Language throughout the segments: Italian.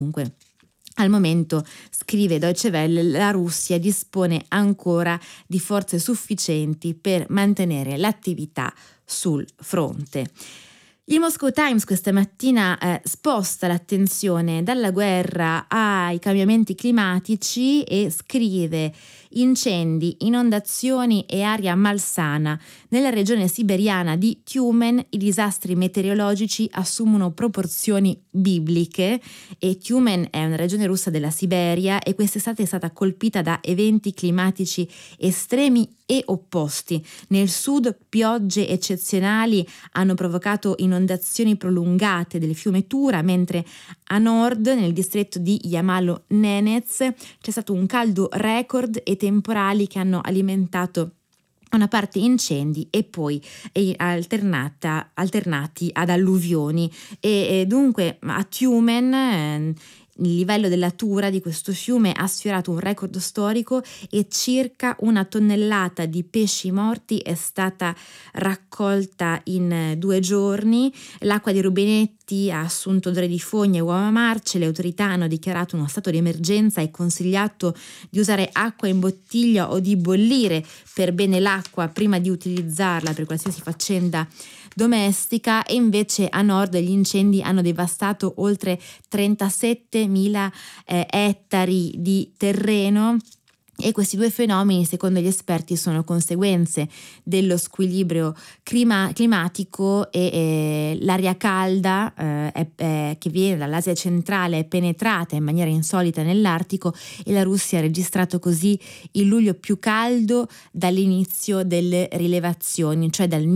Comunque, al momento, scrive Deutsche Welle, la Russia dispone ancora di forze sufficienti per mantenere l'attività sul fronte. Il Moscow Times questa mattina sposta l'attenzione dalla guerra ai cambiamenti climatici e scrive: incendi, inondazioni e aria malsana. Nella regione siberiana di Tyumen i disastri meteorologici assumono proporzioni bibliche, e Tyumen è una regione russa della Siberia e quest'estate è stata colpita da eventi climatici estremi e opposti. Nel sud piogge eccezionali hanno provocato inondazioni prolungate del fiume Tura, mentre a nord, nel distretto di Jamalo-Nenets, c'è stato un caldo record e temporali che hanno alimentato una parte incendi e poi alternati ad alluvioni. E dunque a Tyumen il livello della Tura di questo fiume ha sfiorato un record storico e circa 1 tonnellata di pesci morti è stata raccolta in 2 giorni. L'acqua dei rubinetti ha assunto odore di fogne e uova marce. Le autorità hanno dichiarato uno stato di emergenza e consigliato di usare acqua in bottiglia o di bollire per bene l'acqua prima di utilizzarla per qualsiasi faccenda domestica. E invece a nord gli incendi hanno devastato oltre 37.000 ettari di terreno, e questi 2 fenomeni, secondo gli esperti, sono conseguenze dello squilibrio climatico e l'aria calda che viene dall'Asia centrale è penetrata in maniera insolita nell'Artico, e la Russia ha registrato così il luglio più caldo dall'inizio delle rilevazioni, cioè dal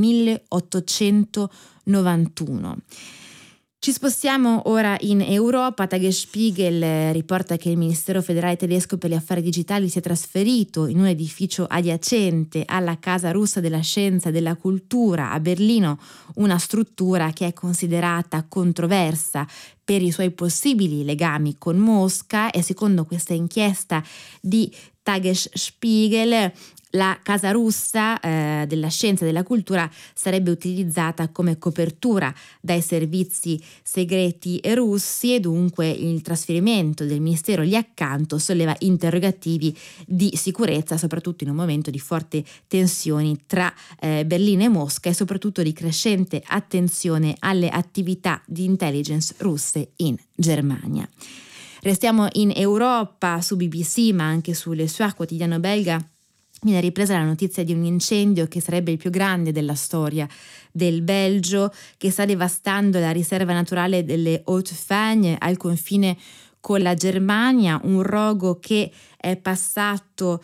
1891. Ci spostiamo ora in Europa. Tagesspiegel riporta che il Ministero federale tedesco per gli affari digitali si è trasferito in un edificio adiacente alla Casa russa della scienza e della cultura a Berlino, una struttura che è considerata controversa per i suoi possibili legami con Mosca, e secondo questa inchiesta di Tagesspiegel la Casa russa della scienza e della cultura sarebbe utilizzata come copertura dai servizi segreti russi, e dunque il trasferimento del ministero lì accanto solleva interrogativi di sicurezza, soprattutto in un momento di forti tensioni tra Berlino e Mosca, e soprattutto di crescente attenzione alle attività di intelligence russe in Germania. Restiamo in Europa. Su BBC, ma anche sulle sue quotidiano belga, viene ripresa la notizia di un incendio che sarebbe il più grande della storia del Belgio, che sta devastando la riserva naturale delle Hautes-Fagnes al confine con la Germania, un rogo che è passato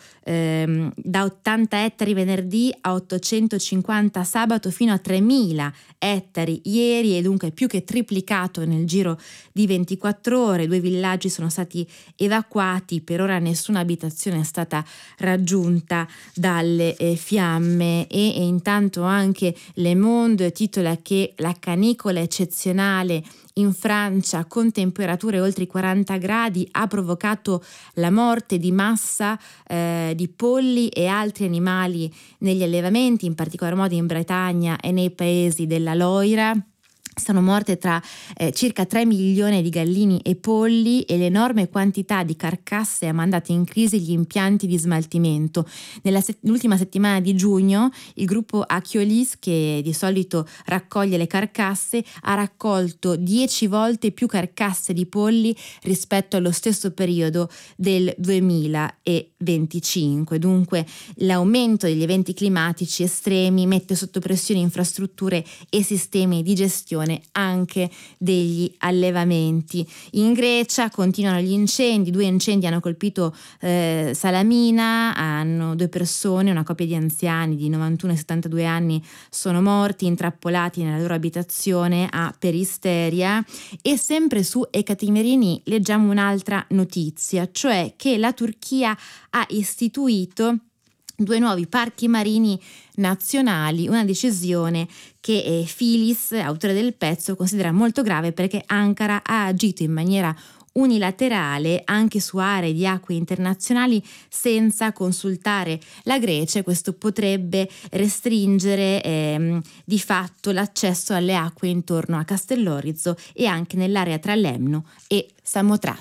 da 80 ettari venerdì a 850 sabato fino a 3.000 ettari ieri, e dunque più che triplicato nel giro di 24 ore. 2 villaggi sono stati evacuati, per ora nessuna abitazione è stata raggiunta dalle fiamme, e intanto anche Le Monde titola che la canicola eccezionale in Francia con temperature oltre i 40 gradi ha provocato la morte di massa di polli e altri animali negli allevamenti, in particolar modo in Bretagna e nei paesi della Loira. Sono morte circa 3 milioni di gallini e polli, e l'enorme quantità di carcasse ha mandato in crisi gli impianti di smaltimento. Nell'ultima settimana di giugno il gruppo Achiolis, che di solito raccoglie le carcasse, ha raccolto 10 volte più carcasse di polli rispetto allo stesso periodo del 2025. Dunque l'aumento degli eventi climatici estremi mette sotto pressione infrastrutture e sistemi di gestione anche degli allevamenti. In Grecia continuano gli incendi. 2 incendi hanno colpito Salamina, hanno 2 persone, una coppia di anziani di 91 e 72 anni sono morti intrappolati nella loro abitazione a Peristeria. E sempre su Ekaterinburg leggiamo un'altra notizia, cioè che la Turchia ha istituito 2 nuovi parchi marini nazionali, una decisione che Filis, autore del pezzo, considera molto grave perché Ankara ha agito in maniera unilaterale anche su aree di acque internazionali senza consultare la Grecia, e questo potrebbe restringere di fatto l'accesso alle acque intorno a Castellorizo e anche nell'area tra Lemno e Samotracia.